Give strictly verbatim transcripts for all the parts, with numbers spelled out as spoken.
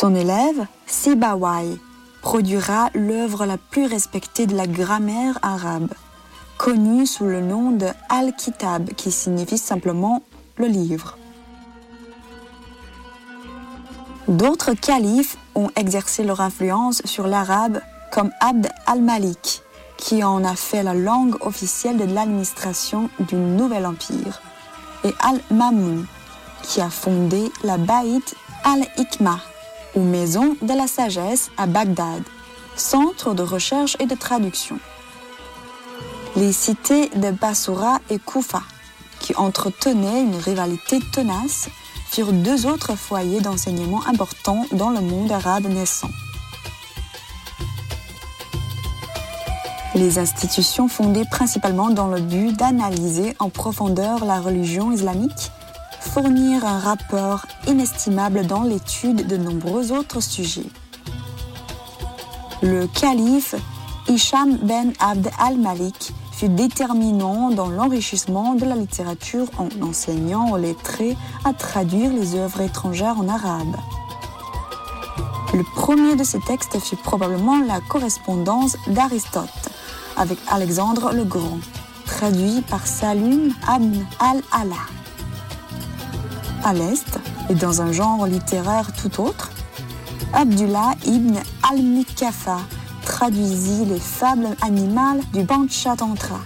Son élève, Sibawayh, produira l'œuvre la plus respectée de la grammaire arabe, connue sous le nom de Al-Kitab, qui signifie simplement le livre. D'autres califes ont exercé leur influence sur l'arabe, comme Abd al-Malik, qui en a fait la langue officielle de l'administration du nouvel empire, et Al-Mamoun, qui a fondé la Baït al-Hikmah, ou maison de la sagesse à Bagdad, centre de recherche et de traduction. Les cités de Bassoura et Koufa, qui entretenaient une rivalité tenace, furent deux autres foyers d'enseignement importants dans le monde arabe naissant. Les institutions fondées principalement dans le but d'analyser en profondeur la religion islamique, fournir un rapport inestimable dans l'étude de nombreux autres sujets. Le calife Hicham ben Abd al-Malik fut déterminant dans l'enrichissement de la littérature en enseignant aux lettrés à traduire les œuvres étrangères en arabe. Le premier de ces textes fut probablement la correspondance d'Aristote avec Alexandre le Grand, traduit par Salim ibn al-Ala. À l'Est, et dans un genre littéraire tout autre, Abdullah ibn al-Mikafa traduisit les fables animales du Panchatantra.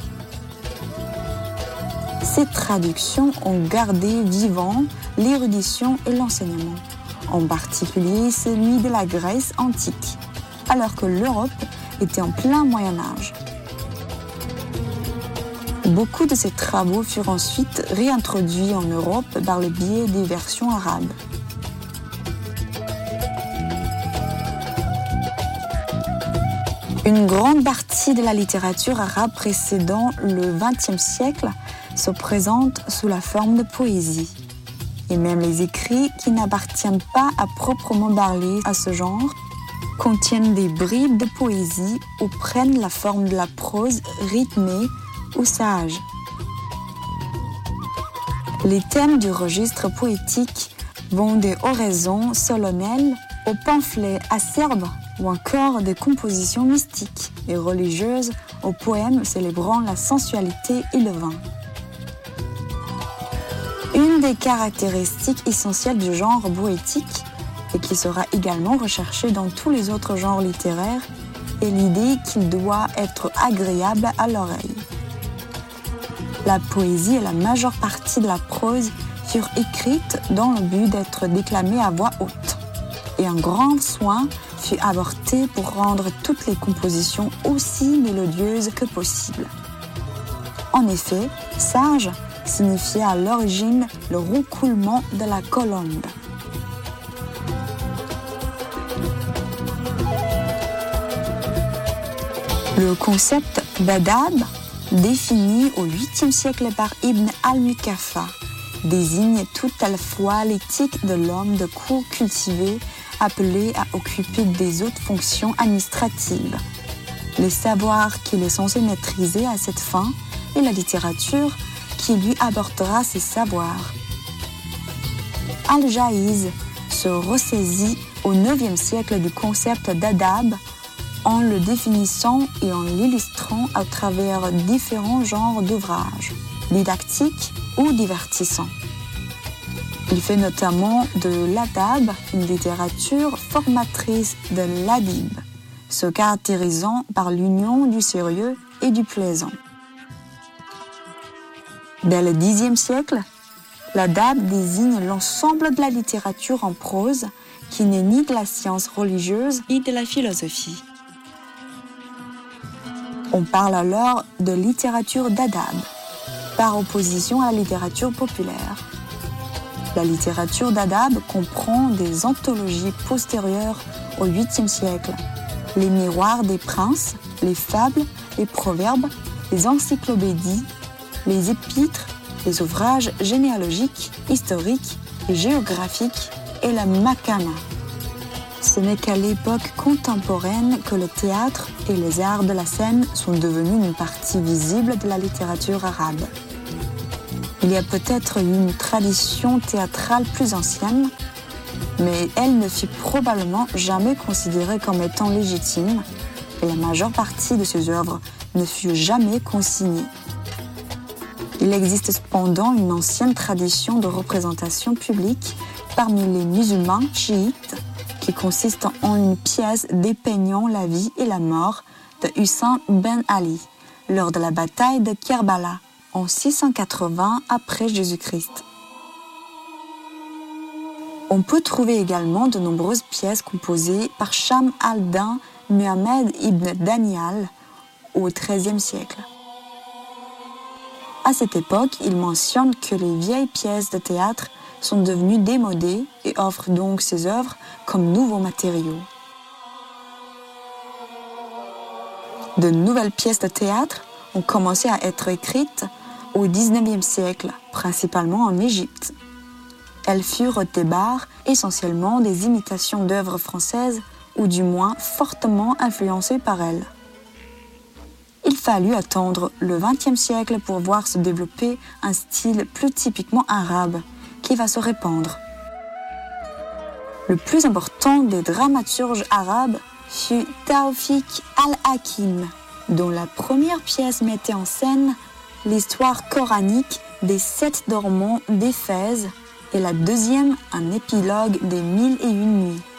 Ces traductions ont gardé vivant l'érudition et l'enseignement, en particulier celui de la Grèce antique, alors que l'Europe était en plein Moyen-Âge. Beaucoup de ces travaux furent ensuite réintroduits en Europe par le biais des versions arabes. Une grande partie de la littérature arabe précédant le vingtième siècle se présente sous la forme de poésie. Et même les écrits qui n'appartiennent pas à proprement parler à ce genre contiennent des bribes de poésie ou prennent la forme de la prose rythmée ou sage. Les thèmes du registre poétique vont des oraisons solennelles aux pamphlets acerbes ou encore des compositions mystiques et religieuses aux poèmes célébrant la sensualité et le vin. Une des caractéristiques essentielles du genre poétique, et qui sera également recherchée dans tous les autres genres littéraires, est l'idée qu'il doit être agréable à l'oreille. La poésie et la majeure partie de la prose furent écrites dans le but d'être déclamées à voix haute, et un grand soin fut apporté pour rendre toutes les compositions aussi mélodieuses que possible. En effet, sage signifiait à l'origine le roucoulement de la colombe. Le concept d'adab, défini au huitième siècle par Ibn al-Mikafa, désigne tout à la fois l'éthique de l'homme de cour cultivé appelé à occuper des hautes fonctions administratives, les savoirs qu'il est censé maîtriser à cette fin et la littérature qui lui apportera ces savoirs. Al-Jahiz se ressaisit au neuvième siècle du concept d'adab en le définissant et en l'illustrant à travers différents genres d'ouvrages, didactiques ou divertissants. Il fait notamment de l'adab une littérature formatrice de l'adib, se caractérisant par l'union du sérieux et du plaisant. Dès le dixième siècle, l'adab désigne l'ensemble de la littérature en prose qui n'est ni de la science religieuse ni de la philosophie. On parle alors de littérature d'adab, par opposition à la littérature populaire. La littérature d'adab comprend des anthologies postérieures au huitième siècle, les miroirs des princes, les fables, les proverbes, les encyclopédies, les épîtres, les ouvrages généalogiques, historiques et géographiques et la makana. Ce n'est qu'à l'époque contemporaine que le théâtre et les arts de la scène sont devenus une partie visible de la littérature arabe. Il y a peut-être une tradition théâtrale plus ancienne, Mais elle ne fut probablement jamais considérée comme étant légitime et la majeure partie de ses œuvres ne fut jamais consignée. Il existe cependant une ancienne tradition de représentation publique parmi les musulmans chiites qui consiste en une pièce dépeignant la vie et la mort de Hussein ben Ali lors de la bataille de Kerbala en six cent quatre-vingts après Jésus-Christ. On peut trouver également de nombreuses pièces composées par Shams al-Din Muhammad ibn Danial au treizième siècle. À cette époque, il mentionne que les vieilles pièces de théâtre sont devenues démodées et offrent donc ses œuvres comme nouveaux matériaux. De nouvelles pièces de théâtre ont commencé à être écrites au dix-neuvième siècle, principalement en Égypte. Elles furent au départ essentiellement des imitations d'œuvres françaises ou du moins fortement influencées par elles. Il fallut attendre le vingtième siècle pour voir se développer un style plus typiquement arabe qui va se répandre. Le plus important des dramaturges arabes fut Tawfiq al-Hakim, dont la première pièce mettait en scène l'histoire coranique des sept dormants d'Éphèse et la deuxième un épilogue des mille et une nuits.